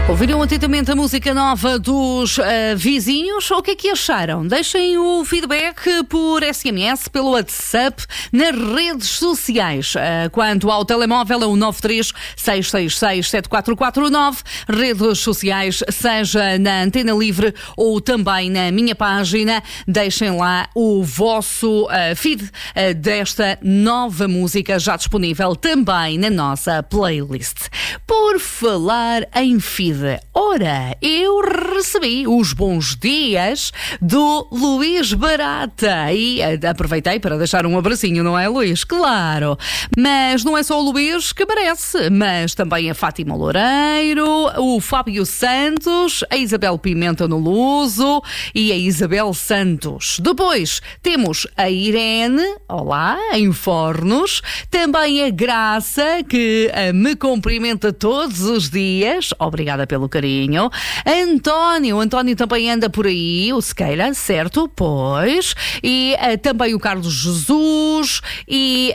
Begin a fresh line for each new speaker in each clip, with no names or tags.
Ouviram atentamente a música nova dos vizinhos? O que é que acharam? Deixem o feedback por SMS, pelo WhatsApp, nas redes sociais. Quanto ao telemóvel, é o 936667449. Redes sociais, seja na Antena Livre ou também na minha página. Deixem lá o vosso feed desta nova música, já disponível também na nossa playlist. Por falar em feed, ora, eu recebi os bons dias do Luís Barata e aproveitei para deixar um abracinho, não é, Luís? Claro! Mas não é só o Luís que merece, mas também a Fátima Loureiro, o Fábio Santos, a Isabel Pimenta no Luso e a Isabel Santos. Depois temos a Irene, olá, em Fornos, também a Graça, que me cumprimenta todos os dias, obrigada pelo carinho. António também anda por aí, o Sequeira, certo? Pois. E também o Carlos Jesus. E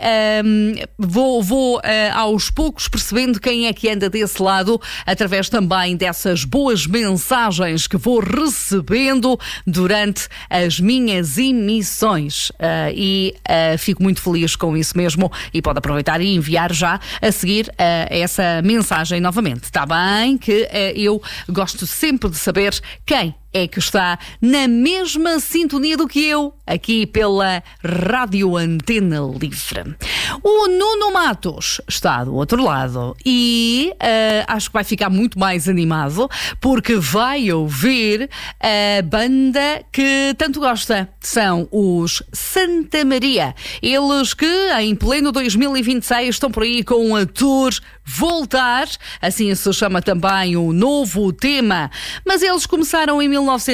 vou aos poucos percebendo quem é que anda desse lado, através também dessas boas mensagens que vou recebendo durante as minhas emissões. Fico muito feliz com isso mesmo e pode aproveitar e enviar já a seguir essa mensagem novamente. Está bem que eu gosto sempre de saber quem é que está na mesma sintonia do que eu, aqui pela Rádio Antena Livre. O Nuno Matos está do outro lado e acho que vai ficar muito mais animado porque vai ouvir a banda que tanto gosta. São os Santa Maria. Eles que em pleno 2026 estão por aí com a tour Voltar, assim se chama também o novo tema. Mas eles começaram em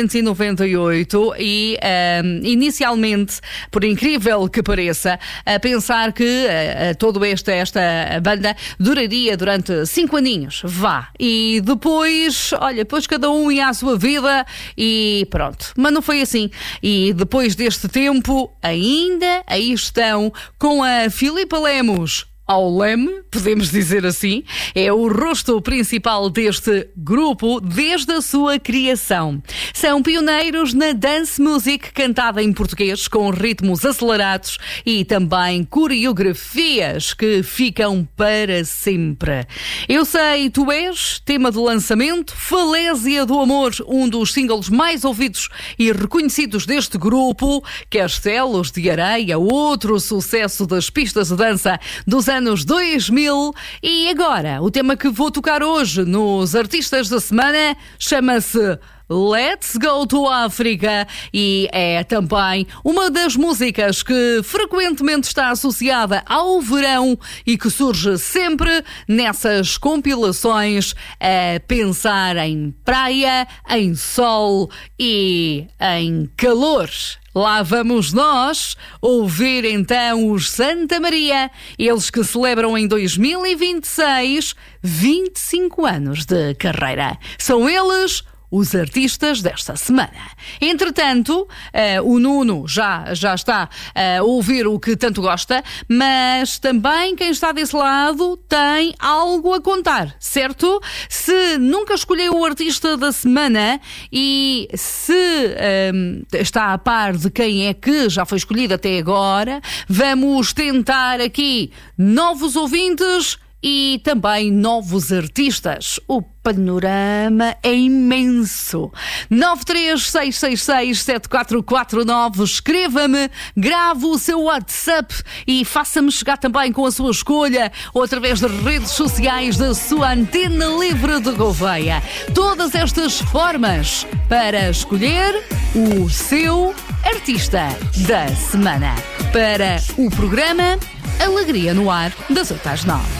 1998 e inicialmente, por incrível que pareça, a pensar que toda esta banda duraria durante 5 aninhos, vá. E depois, depois cada um ia à sua vida e pronto. Mas não foi assim. E depois deste tempo, ainda aí estão com a Filipa Lemos ao leme, podemos dizer assim, é o rosto principal deste grupo desde a sua criação. São pioneiros na dance music cantada em português, com ritmos acelerados e também coreografias que ficam para sempre. Eu Sei, Tu És, tema de lançamento, Falésia do Amor, um dos singles mais ouvidos e reconhecidos deste grupo, Castelos de Areia, outro sucesso das pistas de dança dos anos 2000. E agora, o tema que vou tocar hoje nos Artistas da Semana chama-se Let's Go to África e é também uma das músicas que frequentemente está associada ao verão e que surge sempre nessas compilações a pensar em praia, em sol e em calor. Lá vamos nós ouvir então os Santa Maria, eles que celebram em 2026 25 anos de carreira. São eles os artistas desta semana. Entretanto, o Nuno já está a ouvir o que tanto gosta, mas também quem está desse lado tem algo a contar, certo? Se nunca escolheu o artista da semana e se está a par de quem é que já foi escolhido até agora, vamos tentar aqui novos ouvintes e também novos artistas. O panorama é imenso. 936667449. Escreva-me, grave o seu WhatsApp e faça-me chegar também com a sua escolha ou através das redes sociais da sua Antena Livre de Gouveia. Todas estas formas para escolher o seu artista da semana. Para o programa Alegria no Ar, das 8 às 9.